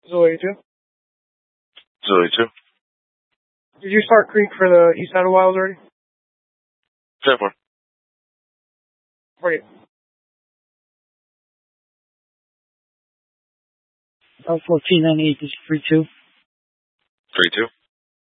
Zulu 82. Zulu 82. Did you start Creek for the East Side of Wilds already? 10-4. 48. 1498, this is 32. 32.